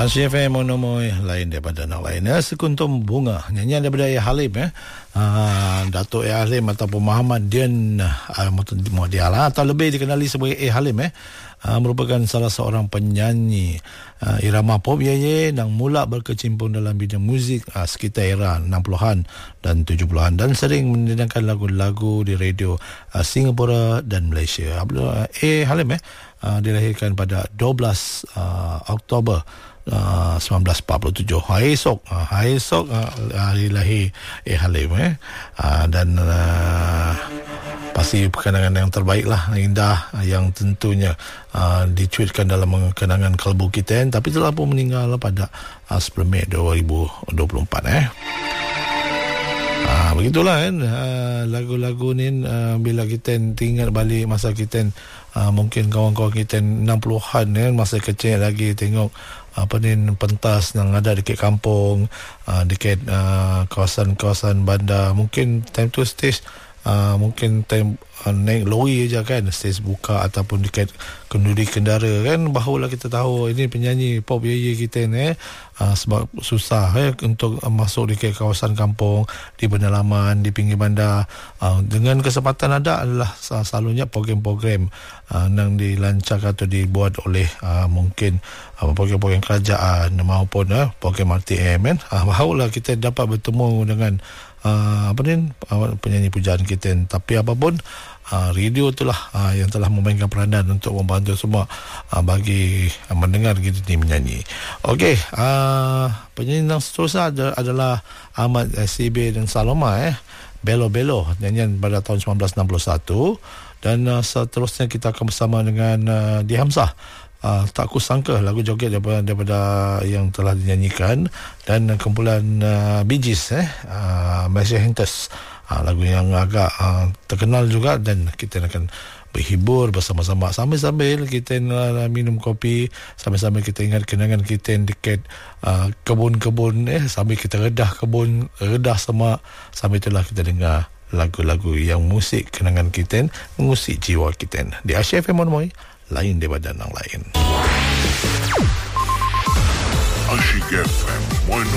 Asyik FM monomoy lain daripada nak lain. Sekuntum bunga. Nyanyian daripada A. Halim Datuk A. Halim ataupun Muhammad Dian Muhdiah atau lebih dikenali sebagai A. Halim merupakan salah seorang penyanyi irama pop yang mula berkecimpung dalam bidang muzik sekitar era 60-an dan 70-an dan sering mendengarkan lagu-lagu di radio Singapura dan Malaysia. A. Halim dilahirkan pada 12 Oktober 1947. Hari esok hari lahir A. Halim dan pasti kenangan yang terbaik lah, indah, yang tentunya dicuitkan dalam kenangan kalbu kita, tapi telah pun meninggal pada 10 Mei 2024. Begitulah kan, lagu-lagu ni bila kita ingat balik masa kita mungkin kawan-kawan kita 60-an masa kecil lagi tengok pentas yang ada dekat kampung, dekat kawasan-kawasan bandar, mungkin time tu stage mungkin time naik lori je kan, stage buka ataupun dekat kenduri kendara kan, barulah kita tahu ini penyanyi pop kita ni sebab susah untuk masuk di kawasan kampung, di pedalaman, di pinggir bandar. Dengan kesempatan ada adalah selalunya program-program yang dilancarkan atau dibuat oleh mungkin program-program kerajaan maupun program RTM kan. Barulah kita dapat bertemu dengan penyanyi pujaan kita. Tapi apapun, radio itulah yang telah memainkan peranan untuk membantu semua bagi mendengar kita ni menyanyi. Okey, penyanyi yang seterusnya adalah Ahmad CB dan Saloma Belo Belo, nyanyian pada tahun 1961. Dan seterusnya kita akan bersama dengan Di Hamzah, Tak Ku Sangka, lagu joget daripada yang telah dinyanyikan, dan kumpulan Bee Gees Malaysia Hunters, lagu yang agak terkenal juga, dan kita akan berhibur bersama-sama sambil-sambil kita minum kopi, sambil-sambil kita ingat kenangan kita dekat kebun-kebun, sambil kita redah kebun, redah semak, sambil itulah kita dengar lagu-lagu yang musik kenangan kita, mengusik jiwa kita di Asyik FM Monomoy, lain daripada yang lain. Asyik FM